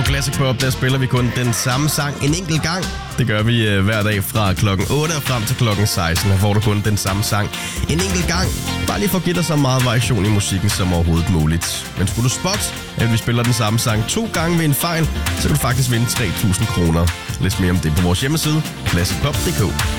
På Classic Pop, der spiller vi kun den samme sang en enkelt gang. Det gør vi hver dag fra klokken 8 og frem til klokken 16. Her får du kun den samme sang en enkelt gang. Bare lige for at give dig så meget variation i musikken som overhovedet muligt. Men skulle du spotte, at vi spiller den samme sang 2 gange ved en fejl, så kan du faktisk vinde 3.000 kroner. Læs mere om det på vores hjemmeside, classicpop.dk.